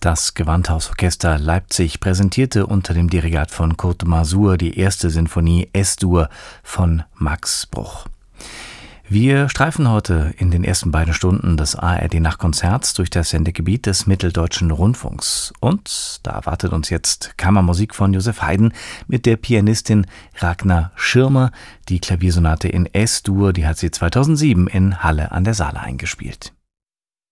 Das Gewandhausorchester Leipzig präsentierte unter dem Dirigat von Kurt Masur die erste Sinfonie S-Dur von Max Bruch. Wir streifen heute in den ersten beiden Stunden des ARD-Nachtkonzerts durch das Sendegebiet des Mitteldeutschen Rundfunks. Und da erwartet uns jetzt Kammermusik von Joseph Haydn mit der Pianistin Ragnar Schirmer. Die Klaviersonate in S-Dur, die hat sie 2007 in Halle an der Saale eingespielt.